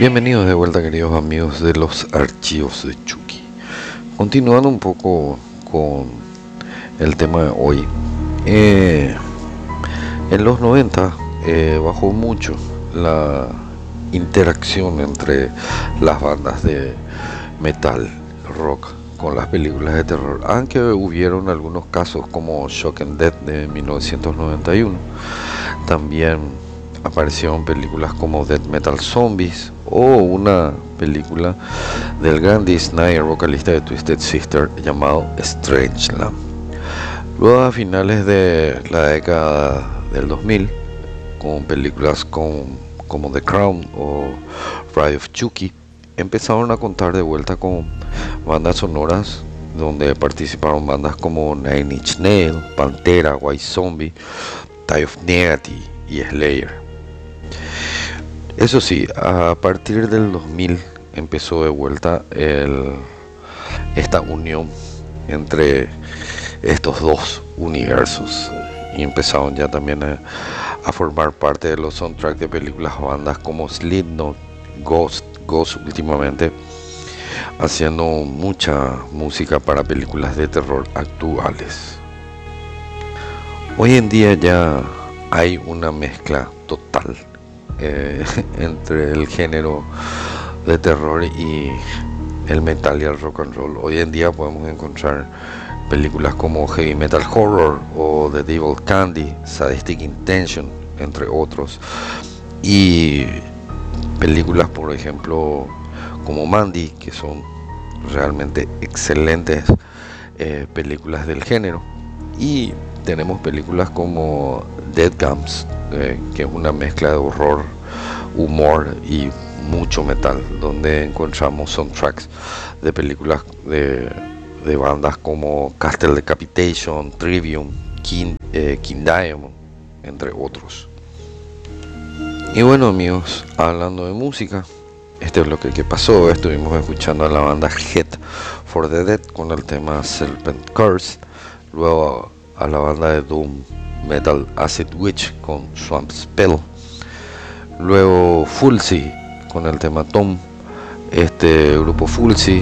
Bienvenidos de vuelta, queridos amigos de los archivos de Chucky. Continuando un poco con el tema de hoy. En los 90 bajó mucho la interacción entre las bandas de metal, rock, con las películas de terror, aunque hubieron algunos casos como Shock and Death de 1991. También aparecieron películas como Death Metal Zombies o una película del gran Dee Snider, vocalista de Twisted Sister, llamado Strangeland. Luego, a finales de la década del 2000, con películas como The Crown o Bride of Chucky, empezaron a contar de vuelta con bandas sonoras donde participaron bandas como Nine Inch Nails, Pantera, White Zombie, Type of Negative y Slayer. Eso sí, a partir del 2000 empezó de vuelta esta unión entre estos dos universos y empezaron ya también a formar parte de los soundtracks de películas o bandas como Slipknot, Ghost últimamente, haciendo mucha música para películas de terror actuales. Hoy en día ya hay una mezcla total entre el género de terror y el metal y el rock and roll. Hoy en día podemos encontrar películas como Heavy Metal Horror o The Devil Candy, Sadistic Intention, entre otros, y películas, por ejemplo, como Mandy, que son realmente excelentes películas del género. Y tenemos películas como Dead Gums, que es una mezcla de horror, humor y mucho metal, donde encontramos soundtracks de películas de bandas como Castle Decapitation, Trivium, King Diamond, entre otros. Y bueno, amigos, hablando de música, este es lo que pasó. Estuvimos escuchando a la banda Head for the Dead con el tema Serpent Curse, luego a la banda de Doom Metal Acid Witch con Swamp Spell, luego Fulci con el tema Tom. Este grupo Fulci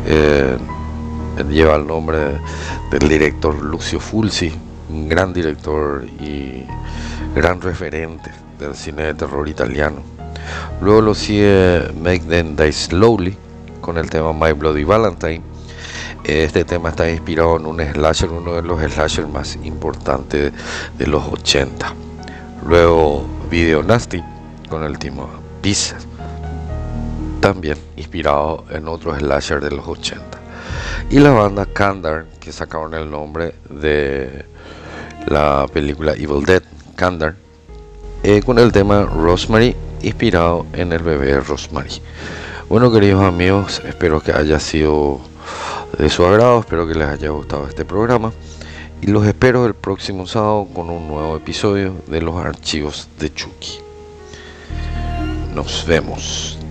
lleva el nombre del director Lucio Fulci, un gran director y gran referente del cine de terror italiano. Luego lo sigue Make Them Die Slowly con el tema My Bloody Valentine. Este tema está inspirado en un slasher, uno de los slashers más importantes de los 80. Luego Video Nasty con el tema Pieces, también inspirado en otro slasher de los 80. Y la banda Kandar, que sacaron el nombre de la película Evil Dead, Kandar, con el tema Rosemary, inspirado en el bebé Rosemary. Bueno, queridos amigos, espero que haya sido de su agrado, espero que les haya gustado este programa y los espero el próximo sábado con un nuevo episodio de los archivos de Chucky. Nos vemos.